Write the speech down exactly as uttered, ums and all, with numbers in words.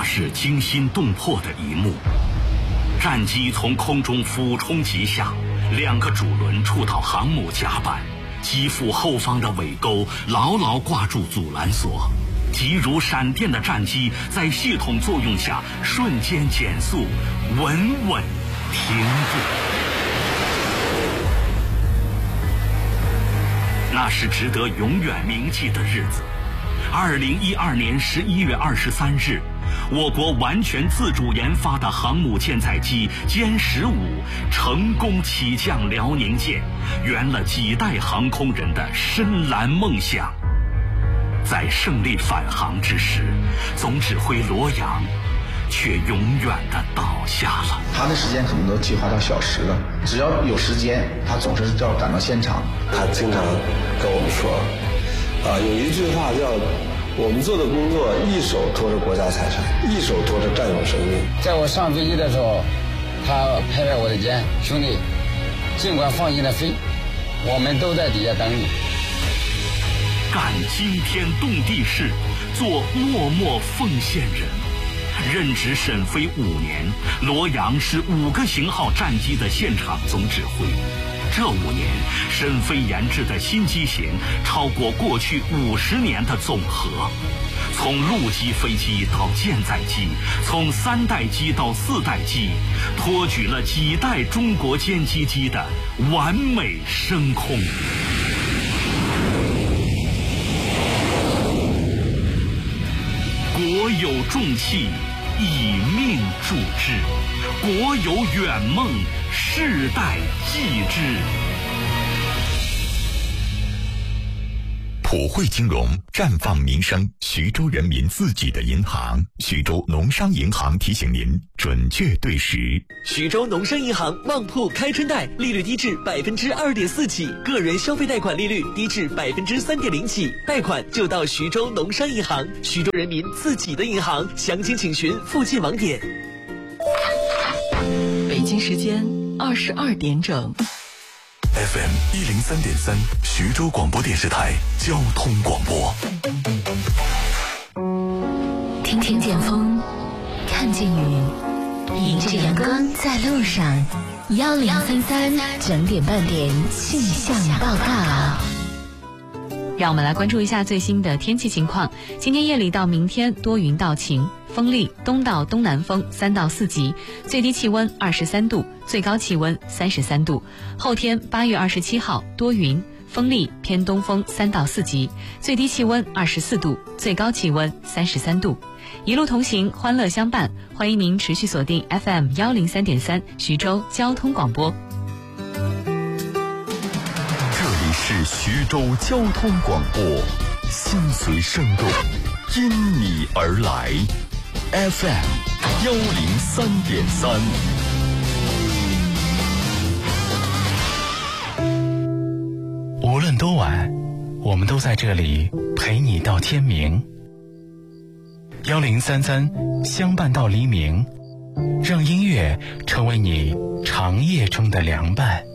那是惊心动魄的一幕。战机从空中俯冲急下，两个主轮触到航母甲板，机腹后方的尾钩牢牢挂住阻拦索，急如闪电的战机在系统作用下瞬间减速，稳稳停步。那是值得永远铭记的日子。二零一二年十一月二十三日，我国完全自主研发的航母舰载机歼十五成功起降辽宁舰，圆了几代航空人的深蓝梦想。在胜利返航之时，总指挥罗阳却永远的倒下了。 他的时间可能都计划到小时了，只要有时间，他总是要赶到现场。 他经常跟我们说，啊，有一句话叫“我们做的工作一手托着国家财产，一手托着战友生命”。 在我上飞机的时候，他拍拍我的肩，兄弟，尽管放心的飞，我们都在底下等你。 干惊天动地事，做默默奉献人。任职沈飞五年，罗阳是五个型号战机的现场总指挥。这五年，沈飞研制的新机型超过过去五十年的总和。从陆基飞机到舰载机，从三代机到四代机，托举了几代中国歼击机的完美升空。国有重器，以命铸之；国有远梦，世代继之。 普惠金融，绽放民生，徐州人民自己的银行。徐州农商银行提醒您准确对时。 徐州农商银行旺铺开春贷，利率低至百分之二点四起，个人消费贷款利率低至百分之三点零起，贷款就到徐州农商银行，徐州人民自己的银行。详情请询附近网点。 北京时间二十二点整。 F M 一零三点三，徐州广播电视台交通广播。 听听见风，看见雨，迎着阳光在路上。幺零三三整点半点气象报告。 让我们来关注一下最新的天气情况。今天夜里到明天多云到晴，风力东到东南风三到四级，最低气温二十三度，最高气温三十三度。后天八月二十七号多云，风力偏东风三到四级，最低气温二十四度，最高气温三十三度。一路同行，欢乐相伴，欢迎您持续锁定 F M 幺零三点三徐州交通广播。 是徐州交通广播，心随声动，因你而来。F M 幺零三点三。 无论多晚，我们都在这里陪你到天明。幺零三三相伴到黎明，让音乐成为你长夜中的凉伴。